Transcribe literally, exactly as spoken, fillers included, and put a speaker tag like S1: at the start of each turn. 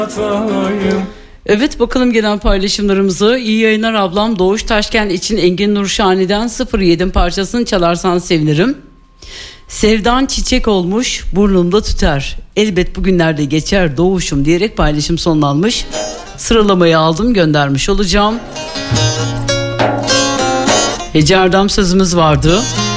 S1: Evet, bakalım gelen paylaşımlarımızı. İyi yayınlar ablam. Doğuş Taşken için Engin Nurşani'den sıfır yedi parçasını çalarsan sevinirim. Sevdan çiçek olmuş burnumda tüter. Elbet bugünlerde geçer Doğuş'um diyerek paylaşım sonlanmış. Sıralamayı aldım, göndermiş olacağım. Hece Erdem sözümüz vardı.